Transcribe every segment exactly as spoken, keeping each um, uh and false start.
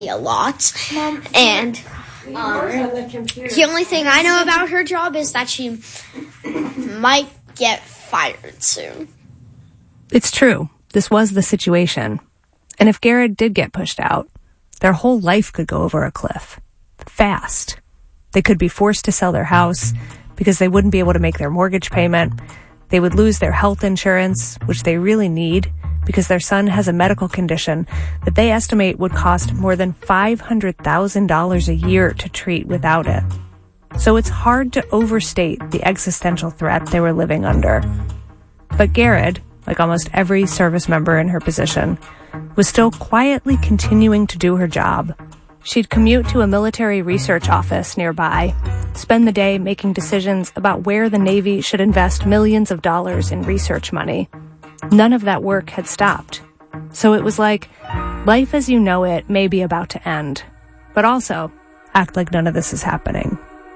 a lot. Mom, and um, the only thing I know about her job is that she might get fired soon. It's true. This was the situation. And if Garrett did get pushed out, their whole life could go over a cliff. Fast. They could be forced to sell their house because they wouldn't be able to make their mortgage payment. They would lose their health insurance, which they really need because their son has a medical condition that they estimate would cost more than five hundred thousand dollars a year to treat without it. So it's hard to overstate the existential threat they were living under. But Garrett, like almost every service member in her position, was still quietly continuing to do her job. She'd commute to a military research office nearby, spend the day making decisions about where the Navy should invest millions of dollars in research money. None of that work had stopped. So it was like, life as you know it may be about to end, but also act like none of this is happening.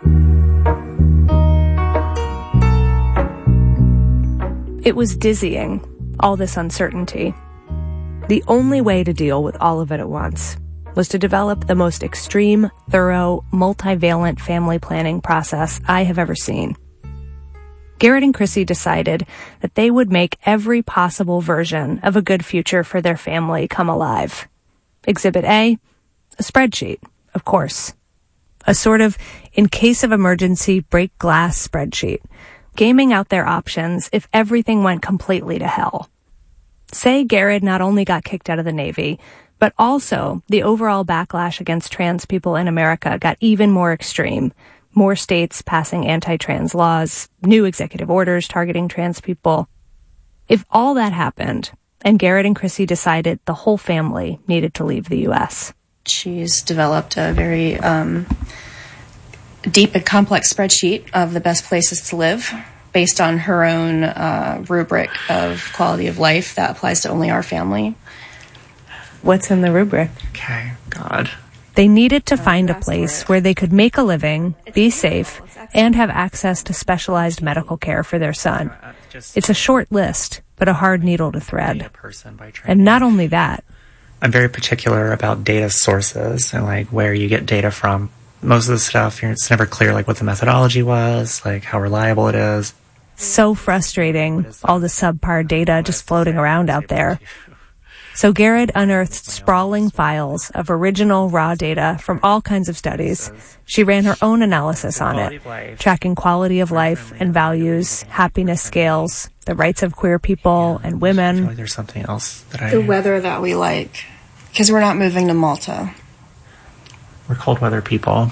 It was dizzying, all this uncertainty. The only way to deal with all of it at once was to develop the most extreme, thorough, multivalent family planning process I have ever seen. Garrett and Chrissy decided that they would make every possible version of a good future for their family come alive. Exhibit A, a spreadsheet, of course. A sort of in case of emergency break glass spreadsheet, gaming out their options if everything went completely to hell. Say Garrett not only got kicked out of the Navy, but also the overall backlash against trans people in America got even more extreme. More states passing anti-trans laws, new executive orders targeting trans people. If all that happened, and Garrett and Chrissy decided the whole family needed to leave the U S. She's developed a very um, deep and complex spreadsheet of the best places to live based on her own uh, rubric of quality of life that applies to only our family. What's in the rubric? Okay, God. They needed to find a place where they could make a living, be safe, and have access to specialized medical care for their son. It's a short list, but a hard needle to thread. And not only that. I'm very particular about data sources and like where you get data from. Most of the stuff, it's never clear like what the methodology was, like how reliable it is. So frustrating, all the subpar data just floating around out there. So Garrett unearthed sprawling files of original raw data from all kinds of studies. She ran her own analysis on it, tracking quality of life and values, happiness scales, the rights of queer people and women. I feel like there's something else that I... The weather that we like, because we're not moving to Malta. We're cold weather people.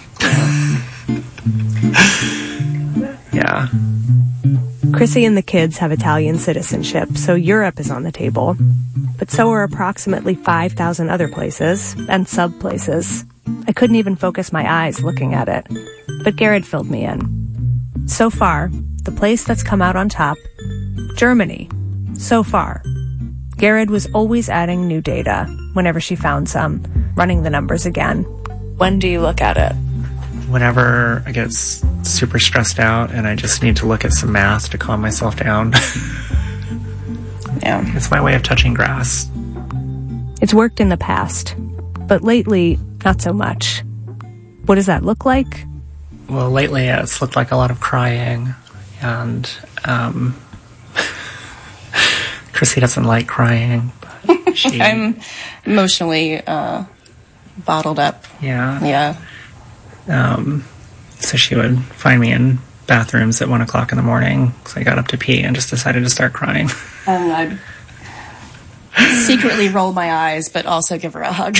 Yeah. Chrissy and the kids have Italian citizenship, so Europe is on the table. But so are approximately five thousand other places, and sub-places. I couldn't even focus my eyes looking at it. But Garrett filled me in. So far, the place that's come out on top, Germany. So far. Garrett was always adding new data whenever she found some, running the numbers again. When do you look at it? Whenever I get s- super stressed out and I just need to look at some math to calm myself down. Yeah. It's my way of touching grass. It's worked in the past, but lately, not so much. What does that look like? Well, lately it's looked like a lot of crying, and um, Chrissy doesn't like crying. But she, I'm emotionally uh, bottled up. Yeah. Yeah. Um, so she would find me in bathrooms at one o'clock in the morning because I got up to pee and just decided to start crying. And I'd secretly roll my eyes, but also give her a hug.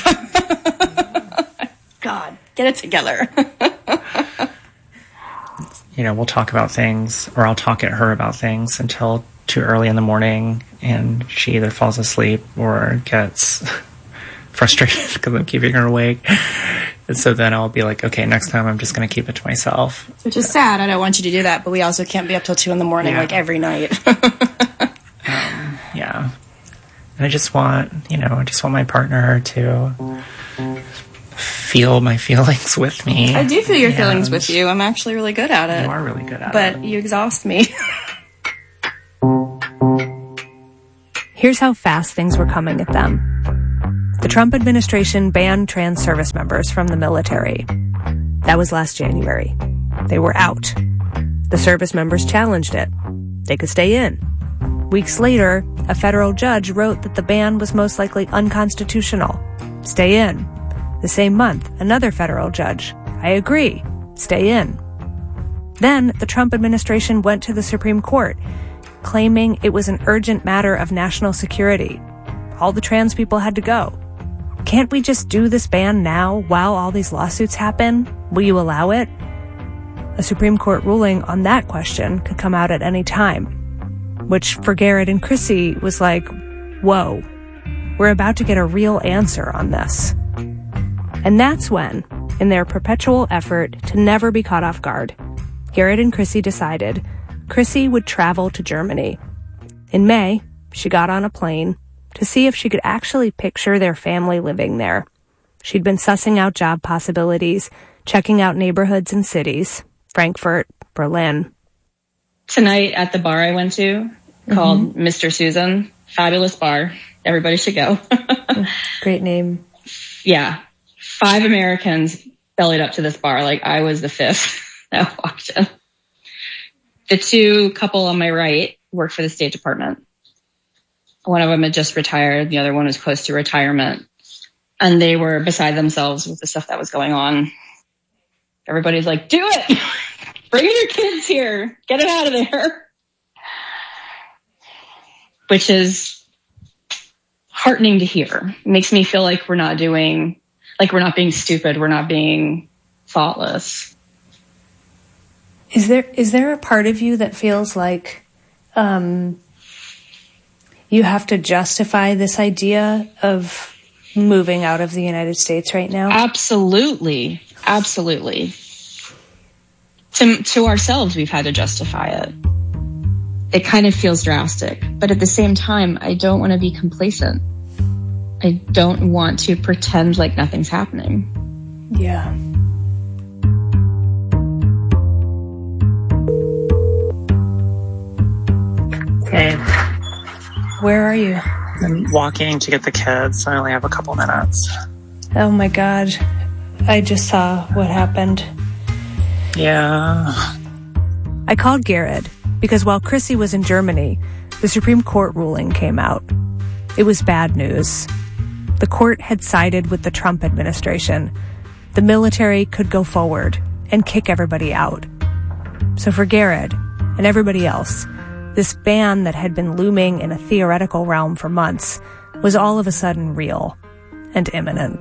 God, get it together. You know, we'll talk about things, or I'll talk at her about things until too early in the morning, and she either falls asleep or gets frustrated because I'm keeping her awake. And so then I'll be like, okay, next time I'm just going to keep it to myself. Which is sad. I don't want you to do that, but we also can't be up till two in the morning, yeah. Like every night. um, yeah. And I just want, you know, I just want my partner to feel my feelings with me. I do feel your and feelings with you. I'm actually really good at it. You are really good at but it. But you exhaust me. Here's how fast things were coming at them. The Trump administration banned trans service members from the military. That was last January. They were out. The service members challenged it. They could stay in. Weeks later, a federal judge wrote that the ban was most likely unconstitutional. Stay in. The same month, another federal judge. I agree. Stay in. Then, the Trump administration went to the Supreme Court, claiming it was an urgent matter of national security. All the trans people had to go. Can't we just do this ban now while all these lawsuits happen? Will you allow it? A Supreme Court ruling on that question could come out at any time, which for Garrett and Chrissy was like, whoa, we're about to get a real answer on this. And that's when, in their perpetual effort to never be caught off guard, Garrett and Chrissy decided Chrissy would travel to Germany. In May, she got on a plane to see if she could actually picture their family living there. She'd been sussing out job possibilities, checking out neighborhoods and cities, Frankfurt, Berlin. Tonight at the bar I went to, called mm-hmm. Mister Susan, fabulous bar. Everybody should go. Great name. Yeah. Five Americans bellied up to this bar. Like I was the fifth that walked in. The two couple on my right work for the State Department. One of them had just retired. The other one was close to retirement. And they were beside themselves with the stuff that was going on. Everybody's like, do it! Bring your kids here. Get it out of there. Which is heartening to hear. It makes me feel like we're not doing, like we're not being stupid. We're not being thoughtless. Is there, is there a part of you that feels like, um, you have to justify this idea of moving out of the United States right now? Absolutely. Absolutely. To, to ourselves, we've had to justify it. It kind of feels drastic, but at the same time, I don't want to be complacent. I don't want to pretend like nothing's happening. Yeah. Hey. Where are you? I'm walking to get the kids. I only have a couple minutes. Oh my God. I just saw what happened. Yeah. I called Garrett because while Chrissy was in Germany, the Supreme Court ruling came out. It was bad news. The court had sided with the Trump administration. The military could go forward and kick everybody out. So for Garrett and everybody else, this ban that had been looming in a theoretical realm for months was all of a sudden real and imminent.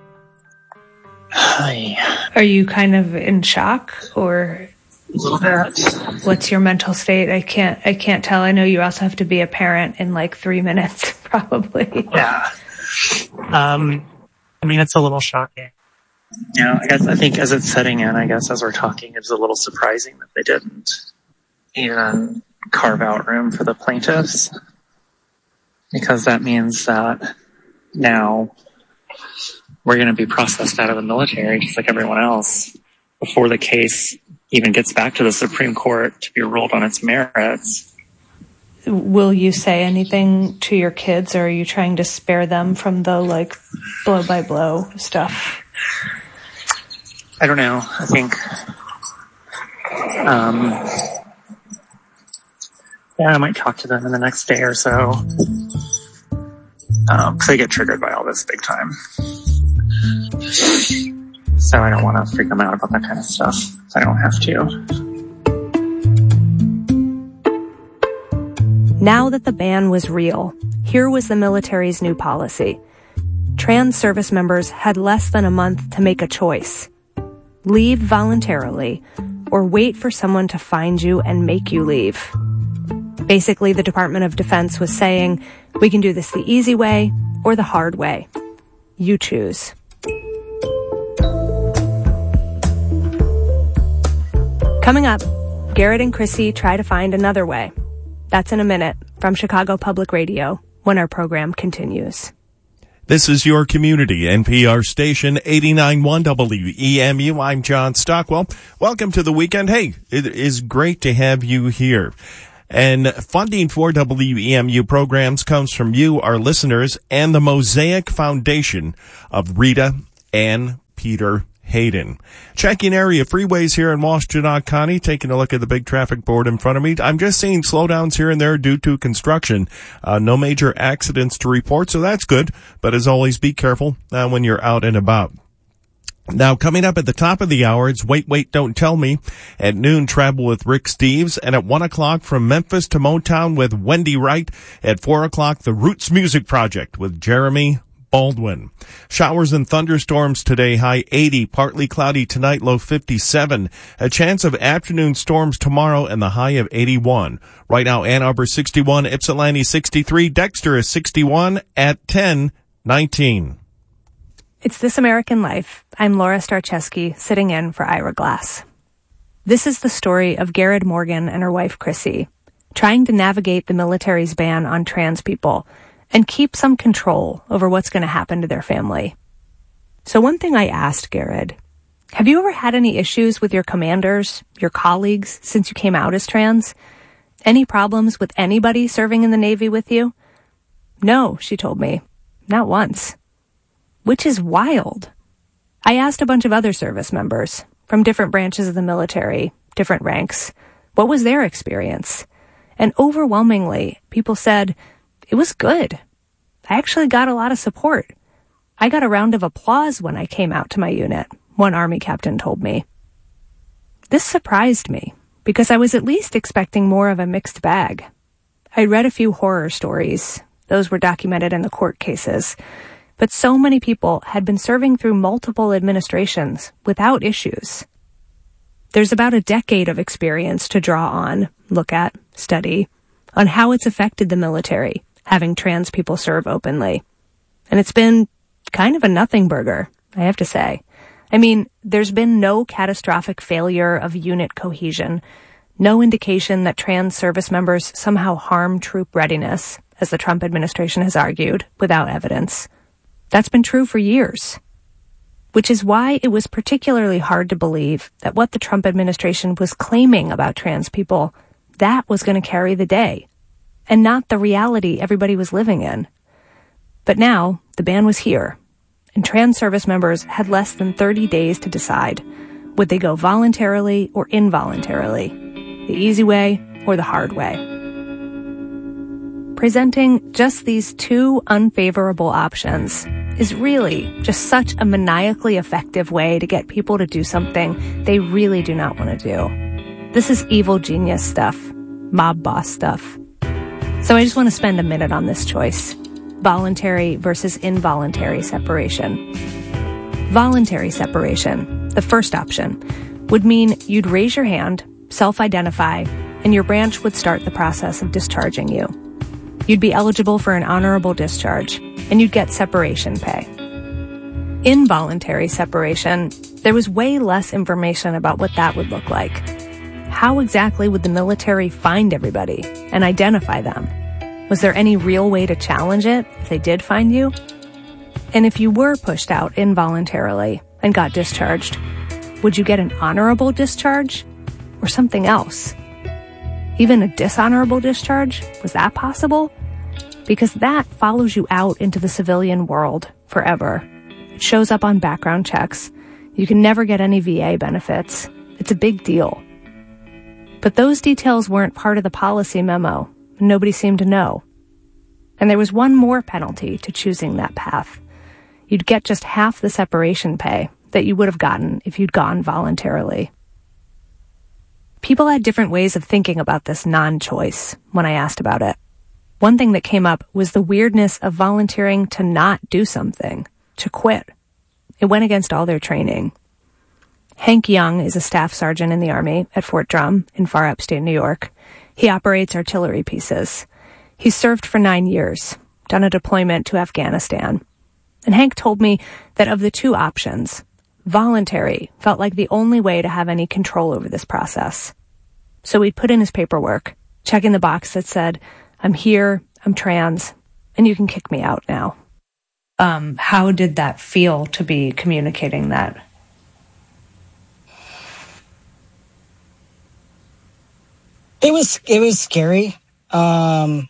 Hi. Are you kind of in shock, or a little bit? What's your mental state? I can't I can't tell. I know you also have to be a parent in like three minutes, probably. Yeah. Um, I mean, it's a little shocking. Yeah, I guess I think as it's setting in, I guess as we're talking, it's a little surprising that they didn't even carve out room for the plaintiffs, because that means that now we're going to be processed out of the military just like everyone else before the case even gets back to the Supreme Court to be ruled on its merits. Will you say anything to your kids, or are you trying to spare them from the like blow by blow stuff? I don't know. I think um yeah, I might talk to them in the next day or so. Um, because they get triggered by all this big time. So I don't want to freak them out about that kind of stuff. I don't have to. Now that the ban was real, here was the military's new policy. Trans service members had less than a month to make a choice. Leave voluntarily, or wait for someone to find you and make you leave. Basically, the Department of Defense was saying, we can do this the easy way or the hard way. You choose. Coming up, Garrett and Chrissy try to find another way. That's in a minute from Chicago Public Radio when our program continues. This is your community N P R station eighty-nine point one W E M U. I'm John Stockwell. Welcome to the weekend. Hey, it is great to have you here. And funding for W E M U programs comes from you, our listeners, and the Mosaic Foundation of Rita and Peter Hayden. Checking area freeways here in Washtenaw County, taking a look at the big traffic board in front of me. I'm just seeing slowdowns here and there due to construction. Uh, no major accidents to report, so that's good. But as always, be careful uh, when you're out and about. Now, coming up at the top of the hour, it's Wait, Wait, Don't Tell Me. At noon, Travel with Rick Steves. And at one o'clock, From Memphis to Motown with Wendy Wright. At four o'clock, The Roots Music Project with Jeremy Baldwin. Showers and thunderstorms today, high eighty, partly cloudy tonight, low fifty-seven. A chance of afternoon storms tomorrow and the high of eighty-one. Right now, Ann Arbor sixty-one, Ypsilanti sixty-three, Dexter is sixty-one at ten nineteen. It's This American Life. I'm Laura Starcheski, sitting in for Ira Glass. This is the story of Garrett Morgan and her wife, Chrissy, trying to navigate the military's ban on trans people and keep some control over what's going to happen to their family. So one thing I asked Garrett, have you ever had any issues with your commanders, your colleagues, since you came out as trans? Any problems with anybody serving in the Navy with you? No, she told me. Not once. Which is wild. I asked a bunch of other service members from different branches of the military, different ranks, what was their experience? And overwhelmingly, people said, it was good. I actually got a lot of support. I got a round of applause when I came out to my unit, one Army captain told me. This surprised me because I was at least expecting more of a mixed bag. I read a few horror stories. Those were documented in the court cases. But so many people had been serving through multiple administrations without issues. There's about a decade of experience to draw on, look at, study, on how it's affected the military, having trans people serve openly. And it's been kind of a nothing burger, I have to say. I mean, there's been no catastrophic failure of unit cohesion, no indication that trans service members somehow harm troop readiness, as the Trump administration has argued, without evidence. That's been true for years. Which is why it was particularly hard to believe that what the Trump administration was claiming about trans people, that was going to carry the day, and not the reality everybody was living in. But now, the ban was here, and trans service members had less than thirty days to decide. Would they go voluntarily or involuntarily? The easy way or the hard way? Presenting just these two unfavorable options is really just such a maniacally effective way to get people to do something they really do not want to do. This is evil genius stuff, mob boss stuff. So I just want to spend a minute on this choice. Voluntary versus involuntary separation. Voluntary separation, the first option, would mean you'd raise your hand, self-identify, and your branch would start the process of discharging you. You'd be eligible for an honorable discharge, and you'd get separation pay. Involuntary separation, there was way less information about what that would look like. How exactly would the military find everybody and identify them? Was there any real way to challenge it if they did find you? And if you were pushed out involuntarily and got discharged, would you get an honorable discharge or something else? Even a dishonorable discharge? Was that possible? Because that follows you out into the civilian world forever. It shows up on background checks. You can never get any V A benefits. It's a big deal. But those details weren't part of the policy memo. Nobody seemed to know. And there was one more penalty to choosing that path. You'd get just half the separation pay that you would have gotten if you'd gone voluntarily. People had different ways of thinking about this non-choice when I asked about it. One thing that came up was the weirdness of volunteering to not do something, to quit. It went against all their training. Hank Young is a staff sergeant in the Army at Fort Drum in far upstate New York. He operates artillery pieces. He's served for nine years, done a deployment to Afghanistan. And Hank told me that of the two options, voluntary felt like the only way to have any control over this process. So he'd put in his paperwork, checking the box that said, I'm here, I'm trans, and you can kick me out now. Um, how did that feel to be communicating that? It was it was scary. Um,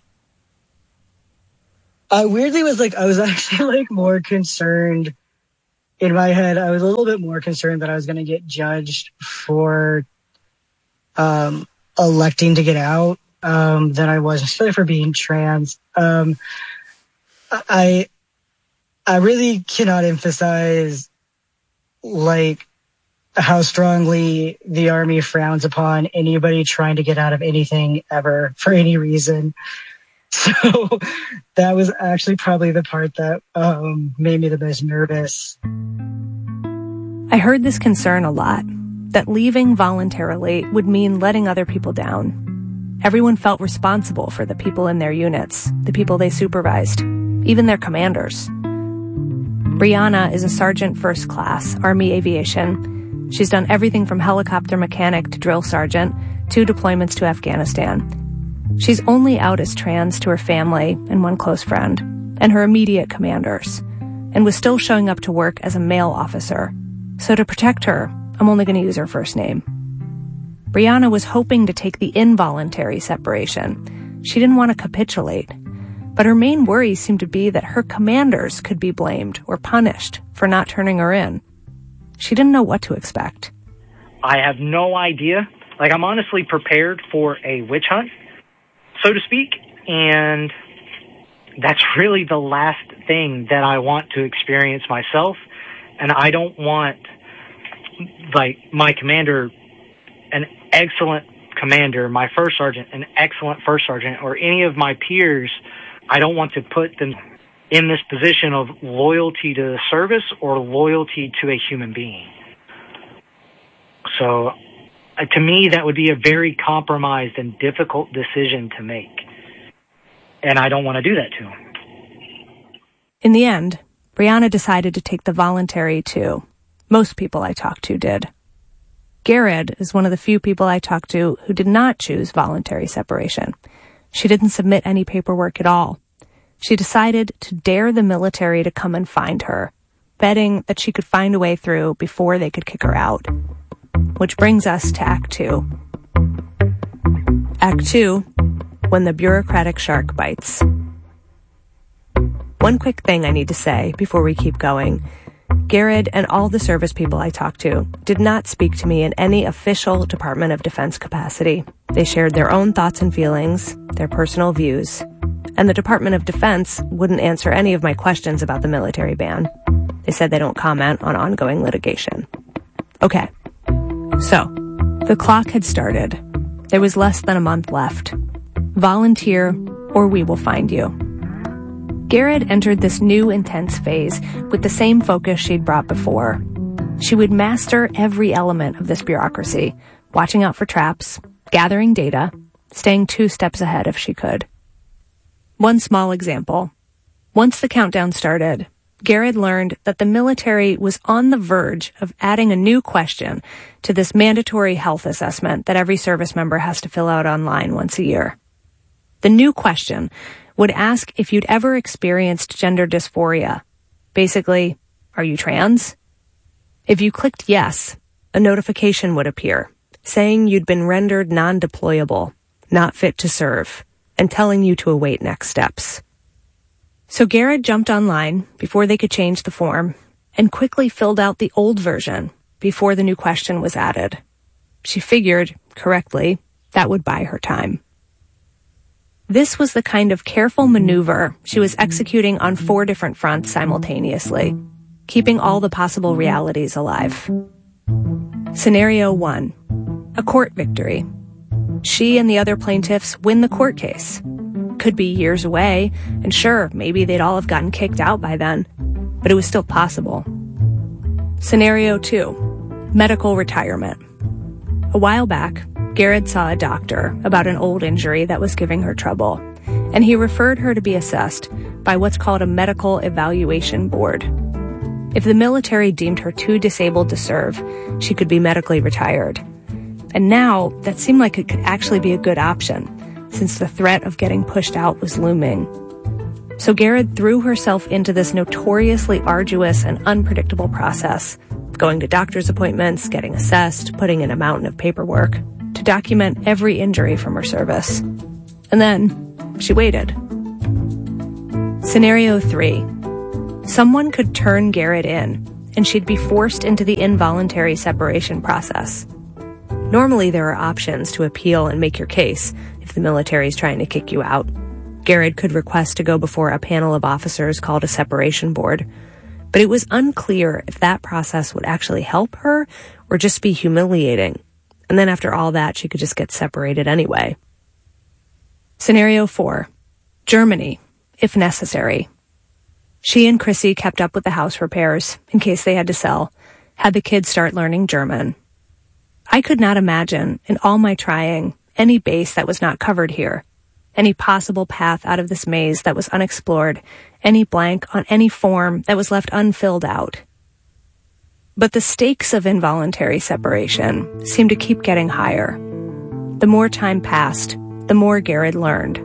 I weirdly was like I was actually like more concerned in my head. I was a little bit more concerned that I was going to get judged for um, electing to get out um, than I was necessarily for being trans. Um, I I really cannot emphasize like how strongly the Army frowns upon anybody trying to get out of anything ever for any reason. So that was actually probably the part that um, made me the most nervous. I heard this concern a lot, that leaving voluntarily would mean letting other people down. Everyone felt responsible for the people in their units, the people they supervised, even their commanders. Brianna is a sergeant first class, Army Aviation. She's done everything from helicopter mechanic to drill sergeant, two deployments to Afghanistan. She's only out as trans to her family and one close friend, and her immediate commanders, and was still showing up to work as a male officer. So to protect her, I'm only going to use her first name. Brianna was hoping to take the involuntary separation. She didn't want to capitulate. But her main worry seemed to be that her commanders could be blamed or punished for not turning her in. She didn't know what to expect. I have no idea. Like, I'm honestly prepared for a witch hunt, so to speak, and that's really the last thing that I want to experience myself, and I don't want, like, my commander, an excellent commander, my first sergeant, an excellent first sergeant, or any of my peers, I don't want to put them in this position of loyalty to the service or loyalty to a human being. So, uh, to me, that would be a very compromised and difficult decision to make. And I don't want to do that to them. In the end, Brianna decided to take the voluntary too. Most people I talked to did. Garrett is one of the few people I talked to who did not choose voluntary separation. She didn't submit any paperwork at all. She decided to dare the military to come and find her, betting that she could find a way through before they could kick her out. Which brings us to Act Two. Act Two, when the bureaucratic shark bites. One quick thing I need to say before we keep going. Garrett and all the service people I talked to did not speak to me in any official Department of Defense capacity. They shared their own thoughts and feelings, their personal views, and the Department of Defense wouldn't answer any of my questions about the military ban. They said they don't comment on ongoing litigation. Okay, so the clock had started. There was less than a month left. Volunteer or we will find you. Garrett entered this new intense phase with the same focus she'd brought before. She would master every element of this bureaucracy, watching out for traps, gathering data, staying two steps ahead if she could. One small example. Once the countdown started, Garrett learned that the military was on the verge of adding a new question to this mandatory health assessment that every service member has to fill out online once a year. The new question would ask if you'd ever experienced gender dysphoria. Basically, are you trans? If you clicked yes, a notification would appear saying you'd been rendered non-deployable, not fit to serve, and telling you to await next steps. So Garrett jumped online before they could change the form and quickly filled out the old version before the new question was added. She figured, correctly, that would buy her time. This was the kind of careful maneuver she was executing on four different fronts simultaneously, keeping all the possible realities alive. Scenario one, a court victory. She and the other plaintiffs win the court case. Could be years away, and sure, maybe they'd all have gotten kicked out by then, but it was still possible. Scenario two, medical retirement. A while back, Garrett saw a doctor about an old injury that was giving her trouble, and he referred her to be assessed by what's called a medical evaluation board. If the military deemed her too disabled to serve, she could be medically retired. And now, that seemed like it could actually be a good option, since the threat of getting pushed out was looming. So Garrett threw herself into this notoriously arduous and unpredictable process, going to doctor's appointments, getting assessed, putting in a mountain of paperwork, to document every injury from her service. And then she waited. Scenario three. Someone could turn Garrett in, and she'd be forced into the involuntary separation process. Normally, there are options to appeal and make your case if the military is trying to kick you out. Garrett could request to go before a panel of officers called a separation board. But it was unclear if that process would actually help her or just be humiliating. And then after all that, she could just get separated anyway. Scenario four. Germany, if necessary. She and Chrissy kept up with the house repairs in case they had to sell, had the kids start learning German. I could not imagine, in all my trying, any base that was not covered here, any possible path out of this maze that was unexplored, any blank on any form that was left unfilled out. But the stakes of involuntary separation seemed to keep getting higher. The more time passed, the more Garrett learned.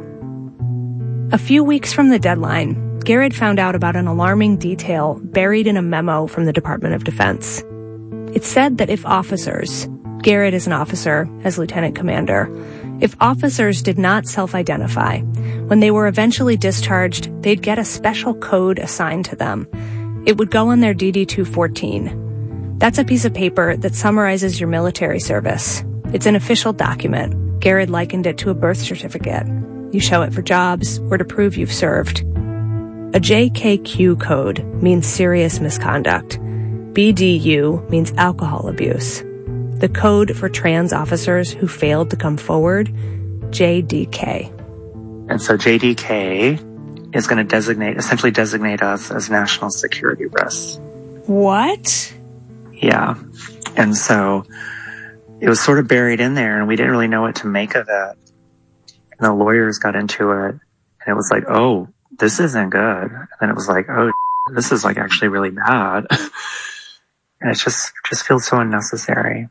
A few weeks from the deadline, Garrett found out about an alarming detail buried in a memo from the Department of Defense. It said that if officers, Garrett is an officer as lieutenant commander, if officers did not self-identify, when they were eventually discharged, they'd get a special code assigned to them. It would go on their D D two fourteen. That's a piece of paper that summarizes your military service. It's an official document. Garrett likened it to a birth certificate. You show it for jobs or to prove you've served. A J K Q code means serious misconduct. B D U means alcohol abuse. The code for trans officers who failed to come forward, J D K. And so J D K is going to designate, essentially designate us as national security risks. What? Yeah. And so it was sort of buried in there, and we didn't really know what to make of it. And the lawyers got into it, and it was like, oh, this isn't good. And then it was like, oh, this is like actually really bad. And it just, just feels so unnecessary.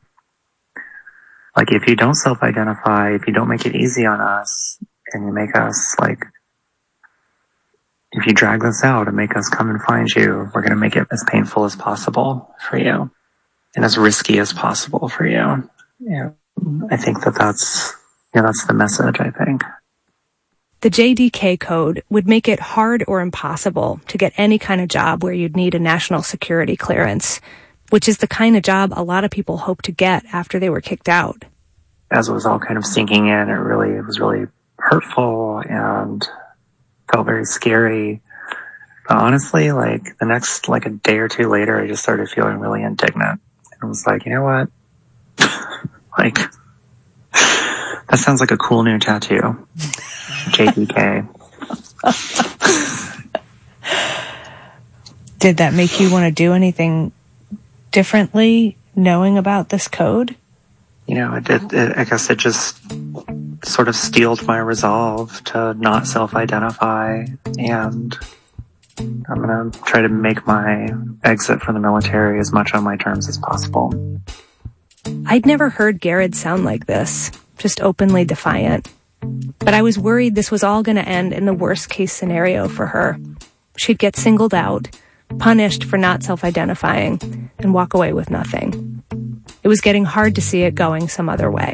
Like, if you don't self-identify, if you don't make it easy on us, and you make us, like, if you drag us out and make us come and find you, we're going to make it as painful as possible for you and as risky as possible for you. Yeah, I think that that's, yeah, that's the message, I think. The J D K code would make it hard or impossible to get any kind of job where you'd need a national security clearance, which is the kind of job a lot of people hope to get after they were kicked out. As it was all kind of sinking in, it really, it was really hurtful and felt very scary. But honestly, like the next, like a day or two later, I just started feeling really indignant. And I was like, you know what? Like, that sounds like a cool new tattoo. J D K. Did that make you want to do anything differently, knowing about this code? You know, it, it, it, I guess it just sort of steeled my resolve to not self-identify, and I'm going to try to make my exit from the military as much on my terms as possible. I'd never heard Garrett sound like this, just openly defiant. But I was worried this was all going to end in the worst-case scenario for her. She'd get singled out, punished for not self-identifying, and walk away with nothing. It was getting hard to see it going some other way.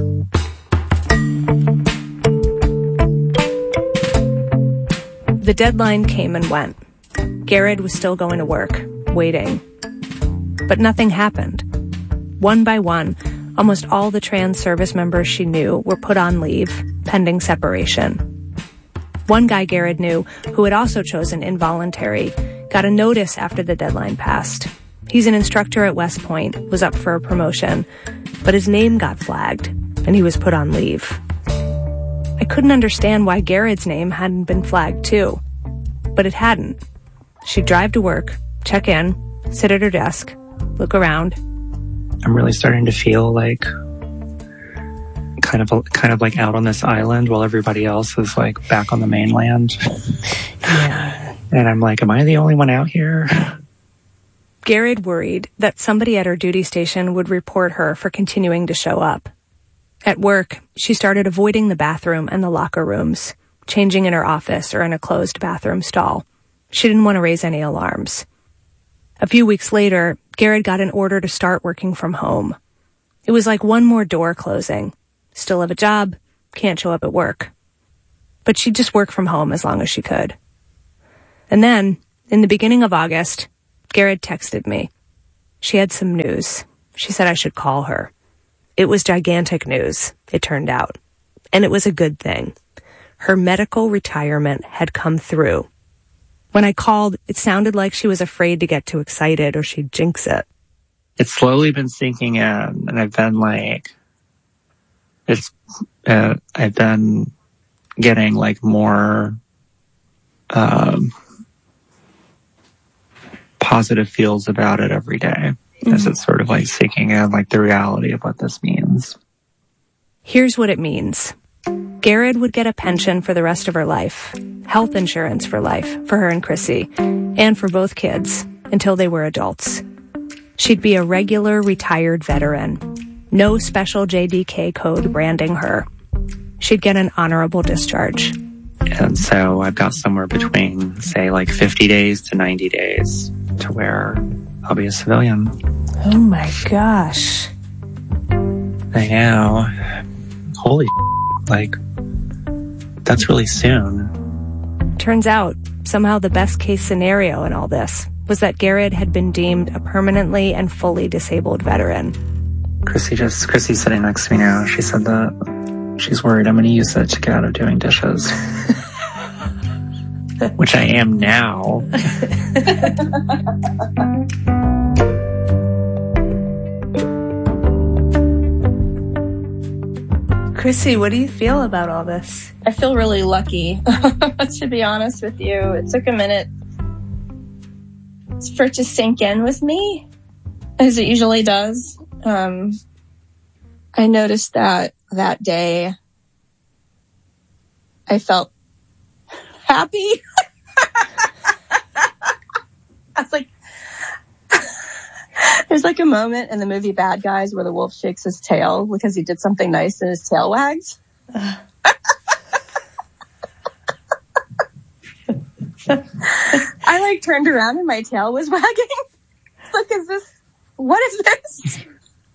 The deadline came and went. Garrett was still going to work, waiting. But nothing happened. One by one, almost all the trans service members she knew were put on leave, pending separation. One guy Garrett knew, who had also chosen involuntary, got a notice after the deadline passed. He's an instructor at West Point, was up for a promotion, but his name got flagged, and he was put on leave. I couldn't understand why Garrett's name hadn't been flagged too, but it hadn't. She'd drive to work, check in, sit at her desk, look around. I'm really starting to feel like kind of kind of like out on this island while everybody else is like back on the mainland. Yeah. And I'm like, am I the only one out here? Garrett worried that somebody at her duty station would report her for continuing to show up. At work, she started avoiding the bathroom and the locker rooms, changing in her office or in a closed bathroom stall. She didn't want to raise any alarms. A few weeks later, Garrett got an order to start working from home. It was like one more door closing, still have a job, can't show up at work. But she'd just work from home as long as she could. And then, in the beginning of August, Garrett texted me. She had some news. She said I should call her. It was gigantic news, it turned out. And it was a good thing. Her medical retirement had come through. When I called, it sounded like she was afraid to get too excited or she'd jinx it. It's slowly been sinking in, and I've been like, it's, uh, I've been getting like more, um, positive feels about it every day, mm-hmm. as it's sort of like sinking in, like the reality of what this means. Here's what it means. Garrett would get a pension for the rest of her life, health insurance for life, for her and Chrissy, and for both kids, until they were adults. She'd be a regular retired veteran. No special J D K code branding her. She'd get an honorable discharge. And so I've got somewhere between, say, like fifty days to ninety days to where I'll be a civilian. Oh my gosh. I know. Holy like, that's really soon. Turns out, somehow the best case scenario in all this was that Garrett had been deemed a permanently and fully disabled veteran. Chrissy just, Chrissy's sitting next to me now. She said that she's worried I'm going to use it to get out of doing dishes. Which I am now. Chrissy, what do you feel about all this? I feel really lucky, to be honest with you. It took a minute for it to sink in with me, as it usually does. Um, I noticed that that day I felt happy. I was like, there's like a moment in the movie Bad Guys where the wolf shakes his tail because he did something nice and his tail wags. Uh. I like turned around and my tail was wagging. Like, is this, what is this?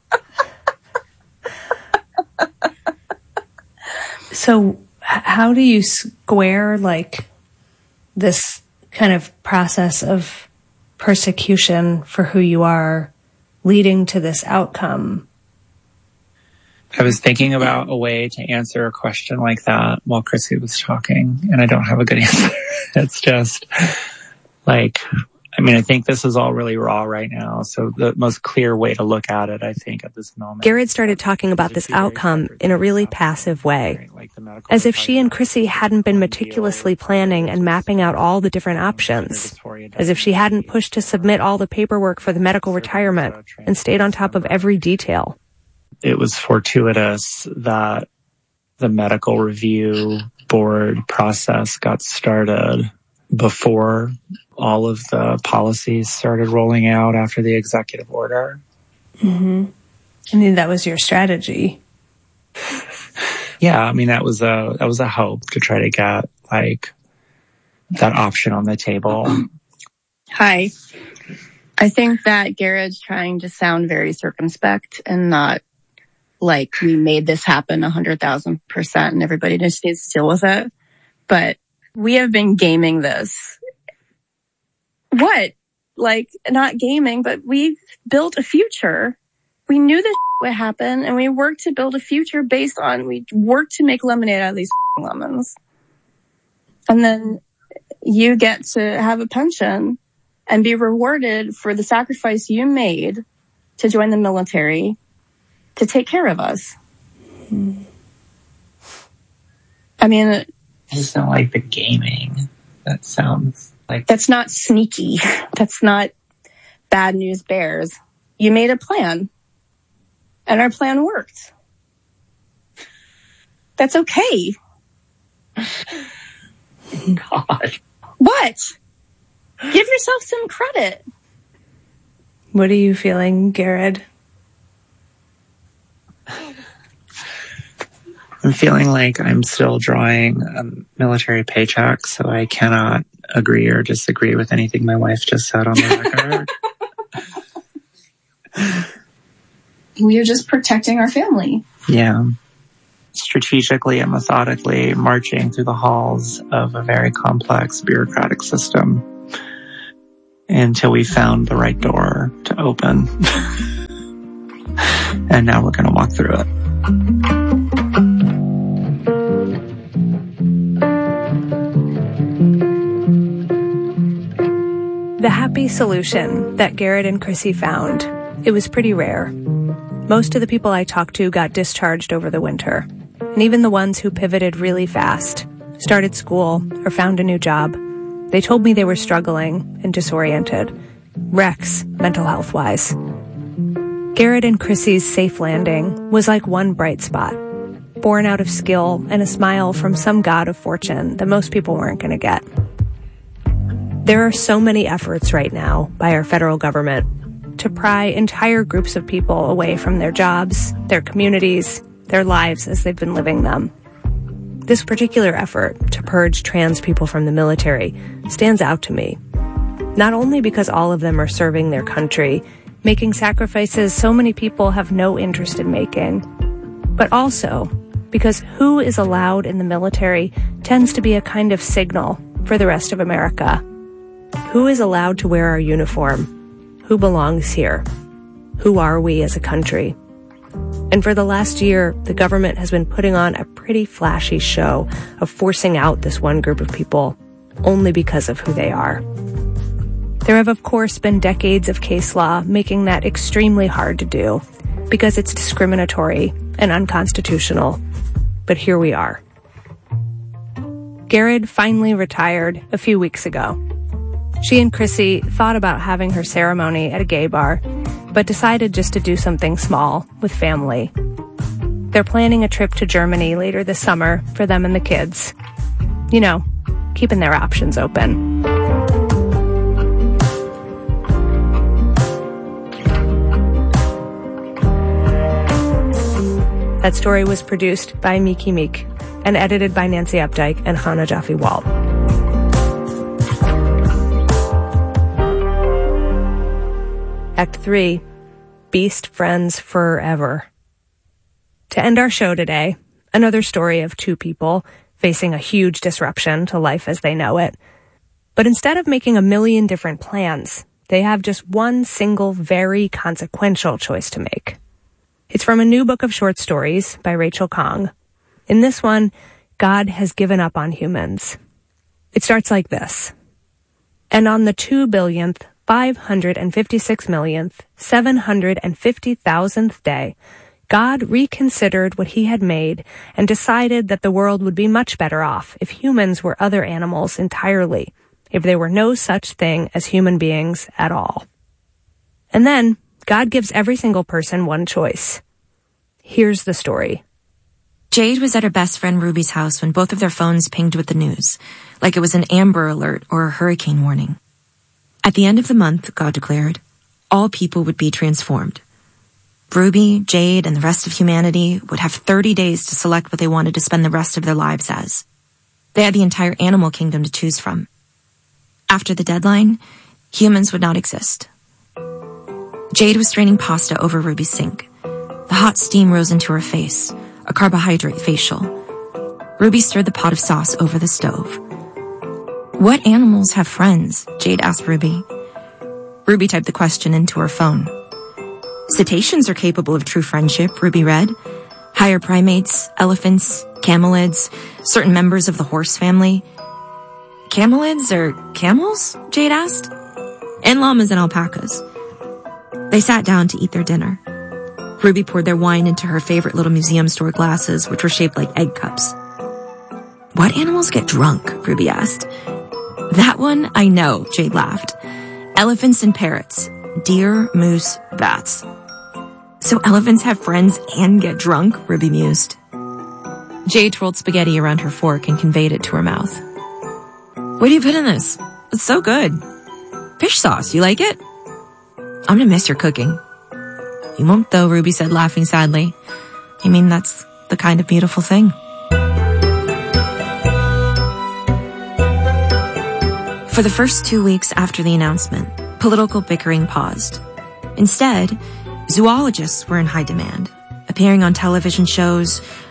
So how do you square like this kind of process of persecution for who you are leading to this outcome? I was thinking about a way to answer a question like that while Chrissy was talking, and I don't have a good answer. It's just like, I mean, I think this is all really raw right now. So the most clear way to look at it, I think, at this moment. Garrett started talking about this outcome in a really passive way, as if she and Chrissy hadn't been meticulously planning and mapping out all the different options, as if she hadn't pushed to submit all the paperwork for the medical retirement and stayed on top of every detail. It was fortuitous that the medical review board process got started before all of the policies started rolling out after the executive order. Mm-hmm. I mean, that was your strategy. Yeah, I mean, that was a that was a hope to try to get like that option on the table. Hi. I think that Garrett's trying to sound very circumspect and not like we made this happen a hundred thousand percent and everybody just needs to deal with it. But we have been gaming this. What? Like, not gaming, but we've built a future. We knew this would happen, and we worked to build a future based on, we worked to make lemonade out of these lemons. And then you get to have a pension and be rewarded for the sacrifice you made to join the military to take care of us. Mm-hmm. I mean, I just don't like the gaming. That sounds like... That's not sneaky. That's not bad news bears. You made a plan. And our plan worked. That's okay. God. What? Give yourself some credit. What are you feeling, Garrett? I'm feeling like I'm still drawing a military paycheck, so I cannot agree or disagree with anything my wife just said on the record. We are just protecting our family. Yeah. strategically and methodically marching through the halls of a very complex bureaucratic system until we found the right door to open. And now we're going to walk through it. The happy solution that Garrett and Chrissy found, it was pretty rare. Most of the people I talked to got discharged over the winter, and even the ones who pivoted really fast, started school, or found a new job, they told me they were struggling and disoriented, wrecks mental health-wise. Garrett and Chrissy's safe landing was like one bright spot, born out of skill and a smile from some god of fortune that most people weren't going to get. There are so many efforts right now by our federal government to pry entire groups of people away from their jobs, their communities, their lives as they've been living them. This particular effort to purge trans people from the military stands out to me, not only because all of them are serving their country, making sacrifices so many people have no interest in making, but also because who is allowed in the military tends to be a kind of signal for the rest of America. Who is allowed to wear our uniform? Who belongs here? Who are we as a country? And for the last year, the government has been putting on a pretty flashy show of forcing out this one group of people only because of who they are. There have, of course, been decades of case law making that extremely hard to do because it's discriminatory and unconstitutional. But here we are. Garrett finally retired a few weeks ago. She and Chrissy thought about having her ceremony at a gay bar, but decided just to do something small with family. They're planning a trip to Germany later this summer for them and the kids. You know, keeping their options open. That story was produced by Miki Meek and edited by Nancy Updike and Hannah Jaffe-Walt. Act three, Beast Friends Forever. To end our show today, another story of two people facing a huge disruption to life as they know it. But instead of making a million different plans, they have just one single, very consequential choice to make. It's from a new book of short stories by Rachel Khong. In this one, God has given up on humans. It starts like this. And on the two billionth, five hundred fifty-six millionth, seven hundred fifty thousandth day, God reconsidered what he had made and decided that the world would be much better off if humans were other animals entirely, if there were no such thing as human beings at all. And then, God gives every single person one choice. Here's the story. Jade was at her best friend Ruby's house when both of their phones pinged with the news, like it was an Amber Alert or a hurricane warning. At the end of the month, God declared, all people would be transformed. Ruby, Jade, and the rest of humanity would have thirty days to select what they wanted to spend the rest of their lives as. They had the entire animal kingdom to choose from. After the deadline, humans would not exist. Jade was straining pasta over Ruby's sink. The hot steam rose into her face, a carbohydrate facial. Ruby stirred the pot of sauce over the stove. What animals have friends? Jade asked Ruby. Ruby typed the question into her phone. Cetaceans are capable of true friendship, Ruby read. Higher primates, elephants, camelids, certain members of the horse family. Camelids or camels? Jade asked. And llamas and alpacas. They sat down to eat their dinner. Ruby poured their wine into her favorite little museum store glasses, which were shaped like egg cups. What animals get drunk? Ruby asked. That one, I know, Jade laughed. Elephants and parrots. Deer, moose, bats. So elephants have friends and get drunk? Ruby mused. Jade twirled spaghetti around her fork and conveyed it to her mouth. What do you put in this? It's so good. Fish sauce, you like it? I'm gonna miss your cooking. You won't though, Ruby said, laughing sadly. I mean, that's the kind of beautiful thing. For the first two weeks after the announcement, political bickering paused. Instead, zoologists were in high demand, appearing on television shows,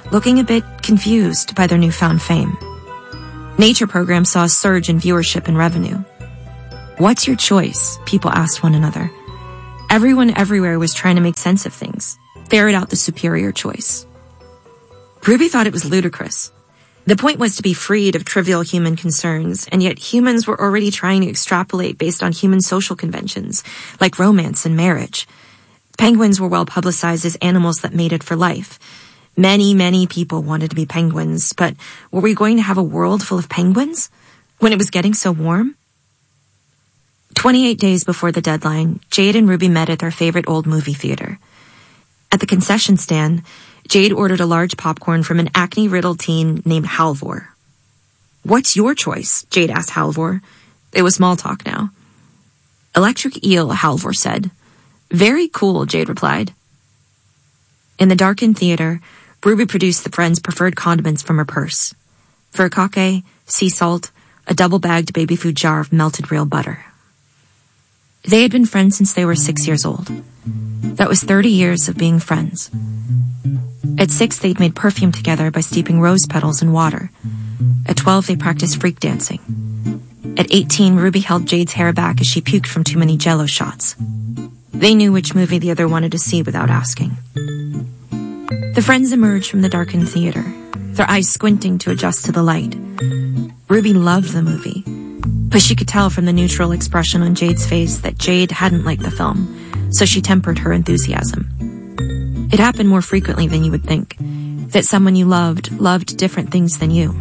looking a bit confused by their newfound fame. Nature programs saw a surge in viewership and revenue. What's your choice? People asked one another. Everyone everywhere was trying to make sense of things, ferret out the superior choice. Ruby thought it was ludicrous. The point was to be freed of trivial human concerns, and yet humans were already trying to extrapolate based on human social conventions, like romance and marriage. Penguins were well publicized as animals that mated for life. Many, many people wanted to be penguins, but were we going to have a world full of penguins when it was getting so warm? Twenty-eight days before the deadline, Jade and Ruby met at their favorite old movie theater. At the concession stand, Jade ordered a large popcorn from an acne-riddled teen named Halvor. "What's your choice?" Jade asked Halvor. It was small talk now. "Electric eel," Halvor said. "Very cool," Jade replied. In the darkened theater, Ruby produced the friend's preferred condiments from her purse. Furikake, sea salt, a double-bagged baby food jar of melted real butter. They had been friends since they were six years old. That was thirty years of being friends. At six, they'd made perfume together by steeping rose petals in water. At twelve, they practiced freak dancing. At eighteen, Ruby held Jade's hair back as she puked from too many Jell-O shots. They knew which movie the other wanted to see without asking. The friends emerged from the darkened theater, their eyes squinting to adjust to the light. Ruby loved the movie, but she could tell from the neutral expression on Jade's face that Jade hadn't liked the film, so she tempered her enthusiasm. It happened more frequently than you would think, that someone you loved loved different things than you.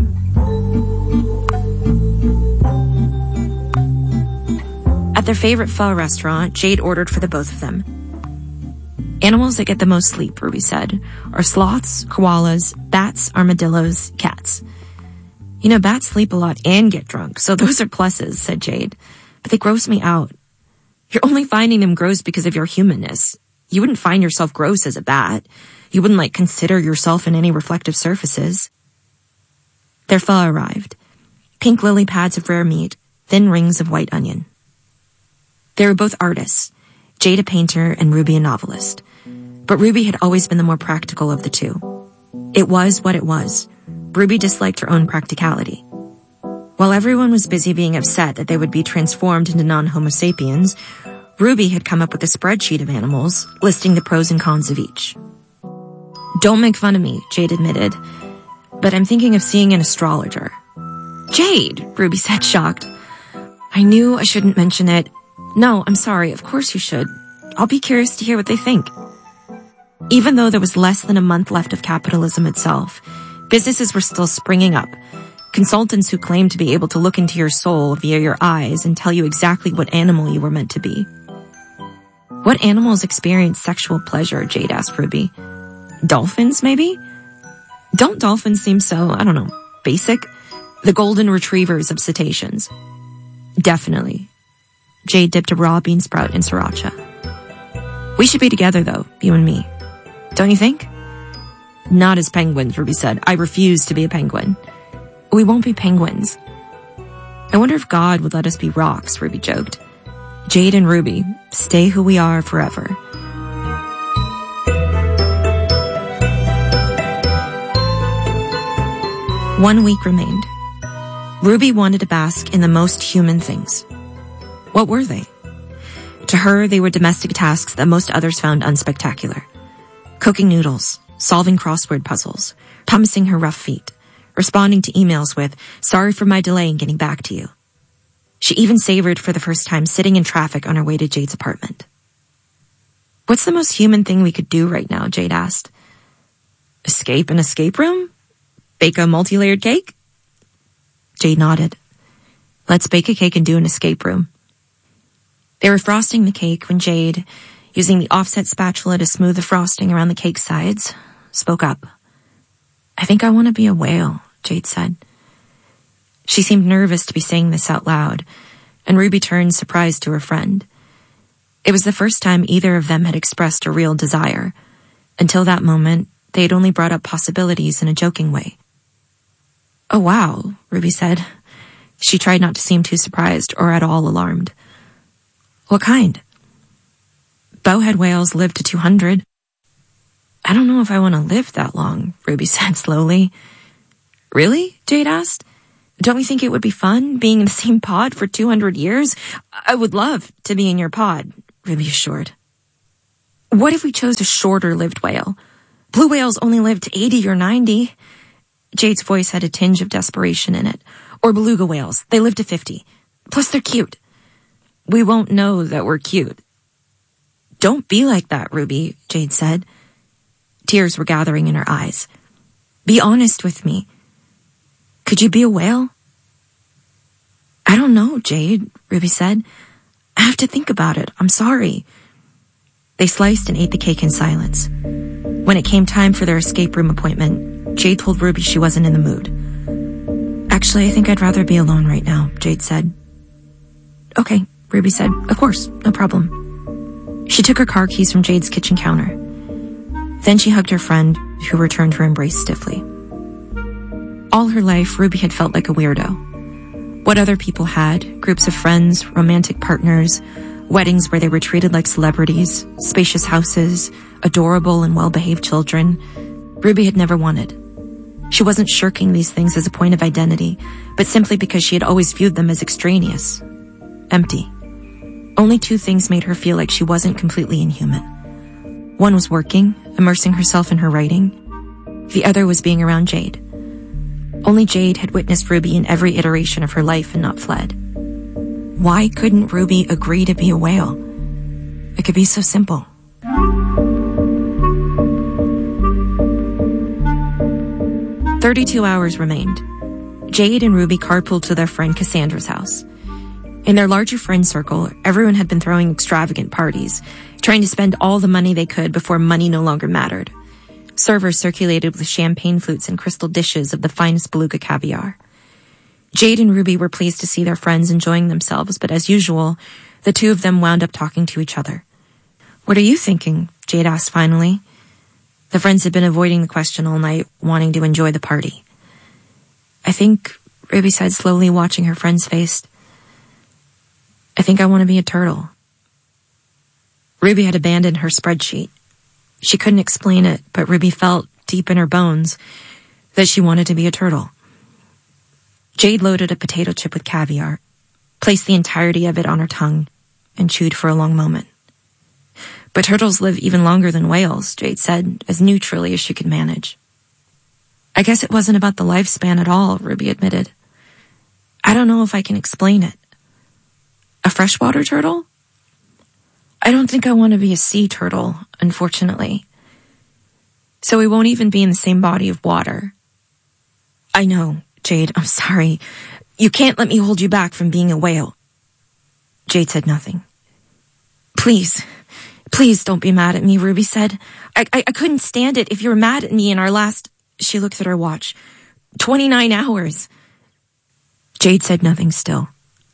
At their favorite pho restaurant, Jade ordered for the both of them. Animals that get the most sleep, Ruby said, are sloths, koalas, bats, armadillos, cats. You know, bats sleep a lot and get drunk, so those are pluses, said Jade. But they gross me out. You're only finding them gross because of your humanness. You wouldn't find yourself gross as a bat. You wouldn't, like, consider yourself in any reflective surfaces. Their pho arrived. Pink lily pads of rare meat, thin rings of white onion. They were both artists, Jade a painter and Ruby a novelist. But Ruby had always been the more practical of the two. It was what it was. Ruby disliked her own practicality. While everyone was busy being upset that they would be transformed into non-Homo sapiens, Ruby had come up with a spreadsheet of animals, listing the pros and cons of each. Don't make fun of me, Jade admitted, but I'm thinking of seeing an astrologer. Jade, Ruby said, shocked. I knew I shouldn't mention it. No, I'm sorry, of course you should. I'll be curious to hear what they think. Even though there was less than a month left of capitalism itself, businesses were still springing up. Consultants who claimed to be able to look into your soul via your eyes and tell you exactly what animal you were meant to be. What animals experience sexual pleasure, Jade asked Ruby. Dolphins, maybe? Don't dolphins seem so, I don't know, basic? The golden retrievers of cetaceans. Definitely. Jade dipped a raw bean sprout in sriracha. We should be together, though, you and me. Don't you think? Not as penguins, Ruby said. I refuse to be a penguin. We won't be penguins. I wonder if God would let us be rocks, Ruby joked. Jade and Ruby, stay who we are forever. One week remained. Ruby wanted to bask in the most human things. What were they? To her, they were domestic tasks that most others found unspectacular. Cooking noodles, solving crossword puzzles, pumicing her rough feet, responding to emails with, sorry for my delay in getting back to you. She even savored for the first time sitting in traffic on her way to Jade's apartment. What's the most human thing we could do right now, Jade asked. Escape an escape room? Bake a multi-layered cake? Jade nodded. Let's bake a cake and do an escape room. They were frosting the cake when Jade, using the offset spatula to smooth the frosting around the cake's sides, spoke up. I think I want to be a whale, Jade said. She seemed nervous to be saying this out loud, and Ruby turned surprised to her friend. It was the first time either of them had expressed a real desire. Until that moment, they had only brought up possibilities in a joking way. Oh, wow, Ruby said. She tried not to seem too surprised or at all alarmed. What kind? Bowhead whales live to two hundred. I don't know if I want to live that long, Ruby said slowly. Really? Jade asked. Don't you think it would be fun being in the same pod for two hundred years? I would love to be in your pod, Ruby assured. What if we chose a shorter-lived whale? Blue whales only live to eighty or ninety. Jade's voice had a tinge of desperation in it. Or beluga whales. They live to fifty. Plus, they're cute. We won't know that we're cute. Don't be like that, Ruby, Jade said. Tears were gathering in her eyes. Be honest with me. Could you be a whale? I don't know, Jade, Ruby said. I have to think about it. I'm sorry. They sliced and ate the cake in silence. When it came time for their escape room appointment, Jade told Ruby she wasn't in the mood. Actually, I think I'd rather be alone right now, Jade said. Okay, Ruby said. Of course, no problem. She took her car keys from Jade's kitchen counter. Then she hugged her friend, who returned her embrace stiffly. All her life, Ruby had felt like a weirdo. What other people had, groups of friends, romantic partners, weddings where they were treated like celebrities, spacious houses, adorable and well-behaved children, Ruby had never wanted. She wasn't shirking these things as a point of identity, but simply because she had always viewed them as extraneous. Empty. Only two things made her feel like she wasn't completely inhuman. One was working, immersing herself in her writing. The other was being around Jade. Only Jade had witnessed Ruby in every iteration of her life and not fled. Why couldn't Ruby agree to be a whale? It could be so simple. Thirty-two hours remained. Jade and Ruby carpooled to their friend Cassandra's house. In their larger friend circle, everyone had been throwing extravagant parties, trying to spend all the money they could before money no longer mattered. Servers circulated with champagne flutes and crystal dishes of the finest beluga caviar. Jade and Ruby were pleased to see their friends enjoying themselves, but as usual, the two of them wound up talking to each other. What are you thinking? Jade asked finally. The friends had been avoiding the question all night, wanting to enjoy the party. I think, Ruby said slowly, watching her friend's face, I think I want to be a turtle. Ruby had abandoned her spreadsheet. She couldn't explain it, but Ruby felt, deep in her bones, that she wanted to be a turtle. Jade loaded a potato chip with caviar, placed the entirety of it on her tongue, and chewed for a long moment. But turtles live even longer than whales, Jade said, as neutrally as she could manage. I guess it wasn't about the lifespan at all, Ruby admitted. I don't know if I can explain it. A freshwater turtle? I don't think I want to be a sea turtle, unfortunately. So we won't even be in the same body of water. I know, Jade, I'm sorry. You can't let me hold you back from being a whale. Jade said nothing. Please, please don't be mad at me, Ruby said. I, I, I couldn't stand it if you were mad at me in our last... She looked at her watch. twenty-nine hours. Jade said nothing still.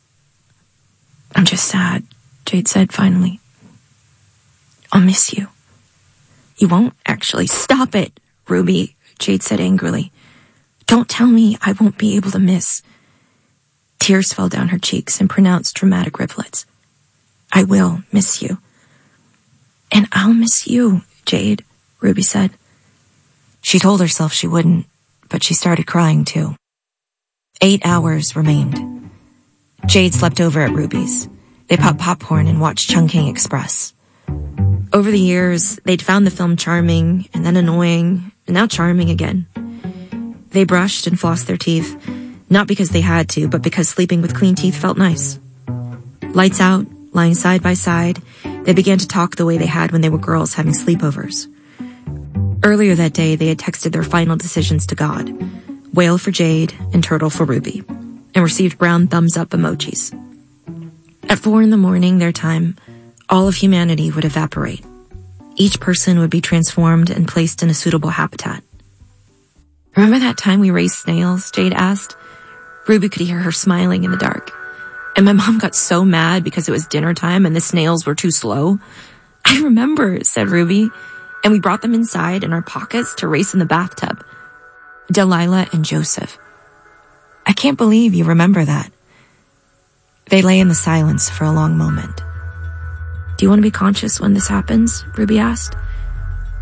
I'm just sad, Jade said finally. I'll miss you. You won't actually. Stop it, Ruby, Jade said angrily. Don't tell me I won't be able to miss. Tears fell down her cheeks in pronounced dramatic rivulets. I will miss you. And I'll miss you, Jade, Ruby said. She told herself she wouldn't, but she started crying too. Eight hours remained. Jade slept over at Ruby's. They popped popcorn and watched Chungking Express. Over the years, they'd found the film charming, and then annoying, and now charming again. They brushed and flossed their teeth, not because they had to, but because sleeping with clean teeth felt nice. Lights out, lying side by side, they began to talk the way they had when they were girls having sleepovers. Earlier that day, they had texted their final decisions to God, whale for Jade and turtle for Ruby, and received brown thumbs-up emojis. At four in the morning, their time, all of humanity would evaporate. Each person would be transformed and placed in a suitable habitat. Remember that time we raised snails? Jade asked. Ruby could hear her smiling in the dark. And my mom got so mad because it was dinner time and the snails were too slow. I remember, said Ruby. And we brought them inside in our pockets to race in the bathtub. Delilah and Joseph. I can't believe you remember that. They lay in the silence for a long moment. Do you want to be conscious when this happens? Ruby asked.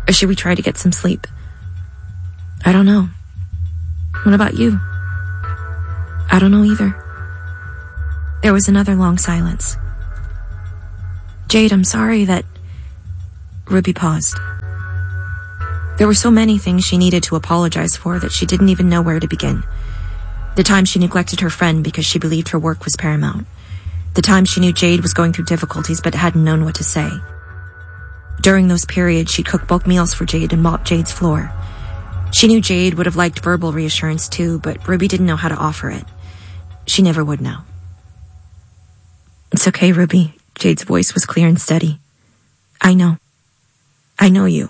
Or should we try to get some sleep? I don't know. What about you? I don't know either. There was another long silence. Jade, I'm sorry that... Ruby paused. There were so many things she needed to apologize for that she didn't even know where to begin. The time she neglected her friend because she believed her work was paramount. The time she knew Jade was going through difficulties but hadn't known what to say. During those periods, she'd cook bulk meals for Jade and mop Jade's floor. She knew Jade would have liked verbal reassurance too, but Ruby didn't know how to offer it. She never would know. It's okay, Ruby. Jade's voice was clear and steady. I know. I know you.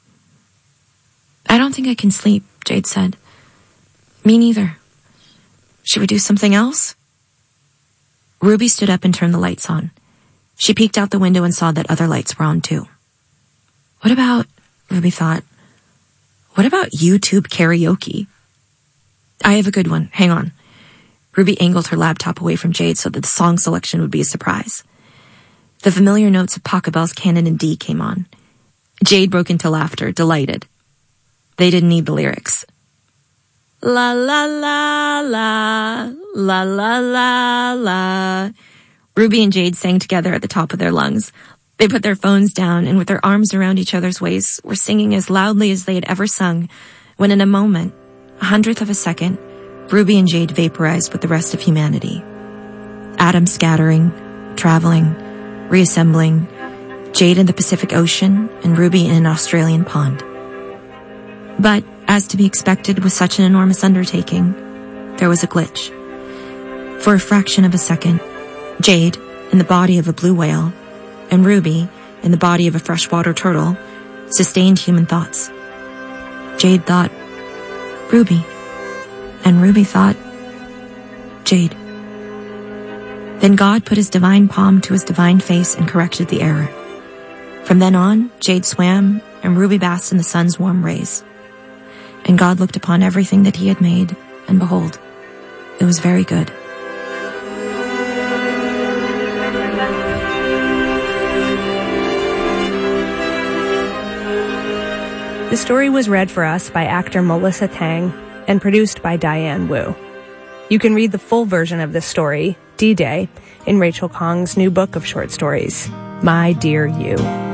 I don't think I can sleep, Jade said. Me neither. Should we do something else? Ruby stood up and turned the lights on. She peeked out the window and saw that other lights were on too. What about, Ruby thought, what about YouTube karaoke? I have a good one. Hang on. Ruby angled her laptop away from Jade so that the song selection would be a surprise. The familiar notes of Pachelbel's Canon in D came on. Jade broke into laughter, delighted. They didn't need the lyrics. La la la la, la la la la. Ruby and Jade sang together at the top of their lungs. They put their phones down and with their arms around each other's waists were singing as loudly as they had ever sung, when in a moment, a hundredth of a second, Ruby and Jade vaporized with the rest of humanity. Atoms scattering, traveling, reassembling, Jade in the Pacific Ocean and Ruby in an Australian pond. But, as to be expected with such an enormous undertaking, there was a glitch. For a fraction of a second, Jade, in the body of a blue whale, and Ruby, in the body of a freshwater turtle, sustained human thoughts. Jade thought, Ruby, and Ruby thought, Jade. Then God put his divine palm to his divine face and corrected the error. From then on, Jade swam, and Ruby basked in the sun's warm rays. And God looked upon everything that he had made, and behold, it was very good. The story was read for us by actor Melissa Tang and produced by Diane Wu. You can read the full version of this story, D-Day, in Rachel Kong's new book of short stories, My Dear You.